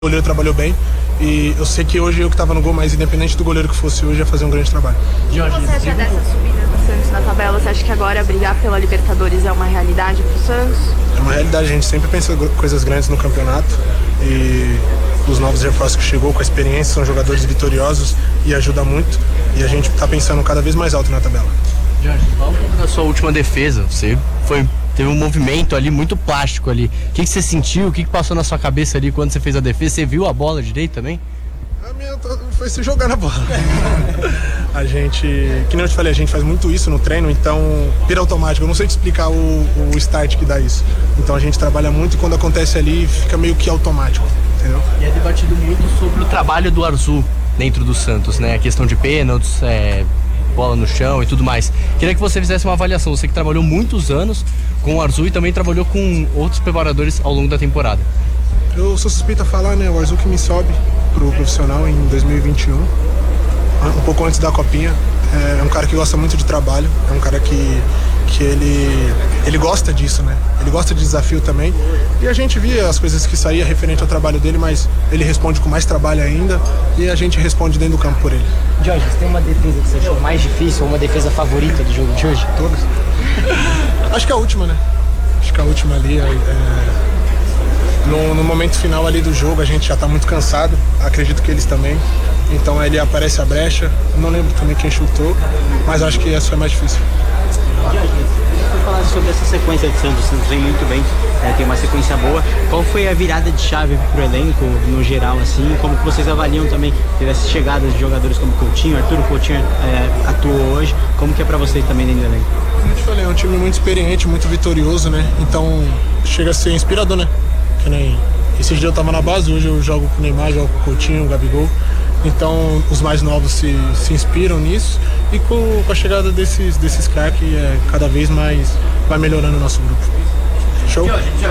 O goleiro trabalhou bem e eu sei que hoje eu que estava no gol, mas independente do goleiro que fosse hoje, ia fazer um grande trabalho. Jorge, você acha dessa subida do Santos na tabela? Você acha que agora brigar pela Libertadores é uma realidade pro Santos? É uma realidade, a gente sempre pensa coisas grandes no campeonato e os novos reforços que chegou com a experiência são jogadores vitoriosos e ajuda muito, e a gente está pensando cada vez mais alto na tabela. Jorge, qual foi a sua última defesa? Você teve um movimento ali muito plástico ali. O que você sentiu? O que passou na sua cabeça ali quando você fez a defesa? Você viu a bola direito também? A minha foi se jogar na bola. A gente, que nem eu te falei, a gente faz muito isso no treino, então vira automático. Eu não sei te explicar o start que dá isso. Então a gente trabalha muito e quando acontece ali fica meio que automático, entendeu? E é debatido muito sobre o trabalho do Arzu dentro do Santos, né? A questão de pênaltis, bola no chão e tudo mais. Queria que você fizesse uma avaliação. Você que trabalhou muitos anos com o Arzu e também trabalhou com outros preparadores ao longo da temporada. Eu sou suspeito a falar, né? O Arzu que me sobe pro profissional em 2021, um pouco antes da Copinha. É um cara que gosta muito de trabalho, é um cara que ele gosta disso, né? Ele gosta de desafio também. E a gente via as coisas que saía referente ao trabalho dele, mas ele responde com mais trabalho ainda e a gente responde dentro do campo por ele. Jorge, você tem uma defesa que você achou mais difícil ou uma defesa favorita do jogo de hoje? Todas. Acho que a última, né? Acho que a última ali no momento final ali do jogo a gente já tá muito cansado, acredito que eles também. Então ele aparece a brecha, não lembro também quem chutou, mas acho que essa foi mais difícil. Vou falar sobre essa sequência de Santos. O Santos vem muito bem, tem uma sequência boa. Qual foi a virada de chave pro elenco no geral, assim? Como que vocês avaliam também? Teve essas chegadas de jogadores como Coutinho, Arthur Coutinho atuou hoje. Como que é pra vocês também dentro do elenco? Como eu te falei, é um time muito experiente, muito vitorioso, né? Então chega a ser inspirador, né? Que nem esses dias eu tava na base, hoje eu jogo com o Neymar, jogo com o Coutinho, o Gabigol. Então os mais novos se inspiram nisso e com a chegada desses craques cada vez mais vai melhorando o nosso grupo. Show?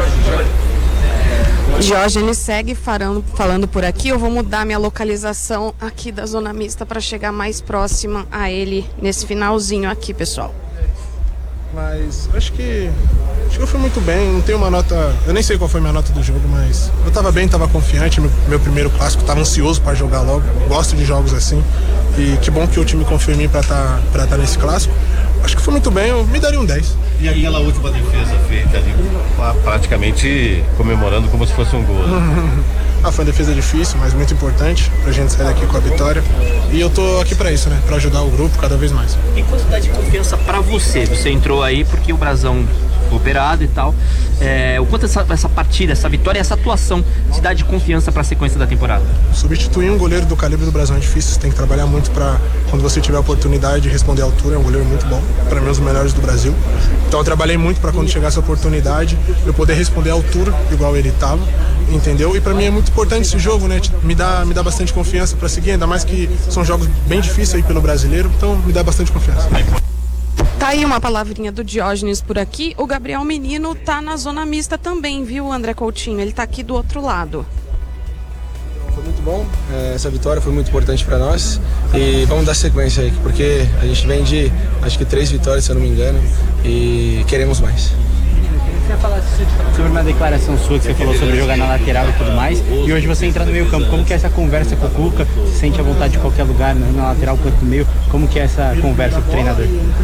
Jorge, ele segue falando por aqui. Eu vou mudar minha localização aqui da zona mista para chegar mais próxima a ele nesse finalzinho aqui, pessoal. Mas acho que eu fui muito bem, não tenho uma nota, eu nem sei qual foi a minha nota do jogo, mas eu tava bem, tava confiante, meu primeiro clássico, tava ansioso para jogar logo, gosto de jogos assim, e que bom que o time confiou em mim para tá nesse clássico. Acho que foi muito bem, eu me daria um 10. E aquela última defesa feita ali, praticamente comemorando como se fosse um gol, né? Foi uma defesa difícil, mas muito importante pra gente sair daqui com a vitória. E eu tô aqui pra isso, né? Pra ajudar o grupo cada vez mais. E quantidade de confiança pra você? Você entrou aí porque o Brasão operado e tal. O quanto essa partida, essa vitória, essa atuação te dá de confiança para a sequência da temporada? Substituir um goleiro do calibre do Brasão é difícil, você tem que trabalhar muito para quando você tiver a oportunidade de responder à altura. É um goleiro muito bom, para mim um dos melhores do Brasil. Então eu trabalhei muito para quando chegar essa oportunidade eu poder responder à altura igual ele estava, entendeu? E para mim é muito importante esse jogo, né? Me dá bastante confiança para seguir, ainda mais que são jogos bem difíceis aí pelo brasileiro, então me dá bastante confiança. Tá aí uma palavrinha do Diógenes por aqui. O Gabriel Menino tá na zona mista também, viu, André Coutinho? Ele tá aqui do outro lado. Foi muito bom, essa vitória foi muito importante para nós e vamos dar sequência aí, porque a gente vem de, acho que 3 vitórias, se eu não me engano, e queremos mais. Você ia falar sobre uma declaração sua que você falou sobre jogar na lateral e tudo mais, e hoje você entra no meio campo. Como que é essa conversa com o Cuca? Você sente à vontade de qualquer lugar, na lateral quanto no meio? Como que é essa conversa com o treinador?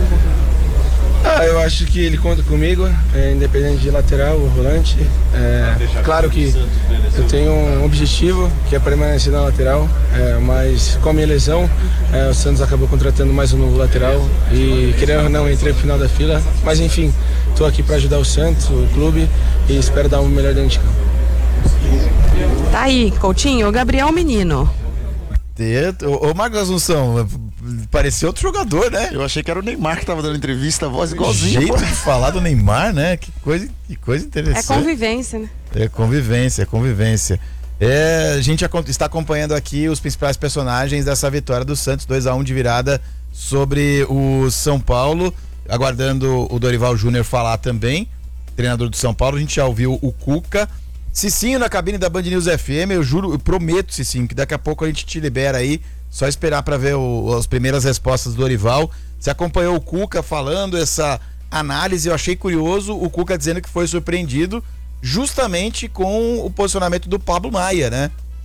Eu acho que ele conta comigo, independente de lateral ou volante. Claro que eu tenho um objetivo, que é permanecer na lateral, mas com a minha lesão, o Santos acabou contratando mais um novo lateral e, querendo ou não, entrei no final da fila. Mas enfim, estou aqui para ajudar o Santos, o clube, e espero dar o melhor dentro de campo. Tá aí, Coutinho, o Gabriel Menino. Ô Marcos Assunção, parecia outro jogador, né? Eu achei que era o Neymar que tava dando entrevista, a voz igualzinha. Jeito de falar do Neymar, né? Que coisa interessante. É convivência, né? É convivência. A gente está acompanhando aqui os principais personagens dessa vitória do Santos, 2-1 de virada sobre o São Paulo, aguardando o Dorival Júnior falar também, treinador do São Paulo. A gente já ouviu o Cuca. Cicinho na cabine da Band News FM, eu prometo, Cicinho, que daqui a pouco a gente te libera aí, só esperar para ver as primeiras respostas do Dorival. Você acompanhou o Cuca falando essa análise, eu achei curioso o Cuca dizendo que foi surpreendido justamente com o posicionamento do Pablo Maia, né?